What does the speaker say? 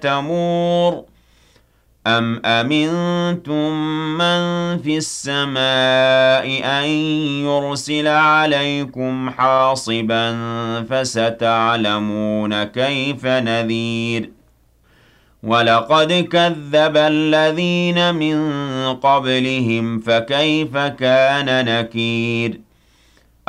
تَمُورُ أَمْ أَمِنْتُمْ مَنْ فِي السَّمَاءِ أَنْ يُرْسِلَ عَلَيْكُمْ حَاصِبًا فَسَتَعْلَمُونَ كَيْفَ نَذِيرِ وَلَقَدْ كَذَّبَ الَّذِينَ مِنْ قَبْلِهِمْ فَكَيْفَ كَانَ نَكِيرِ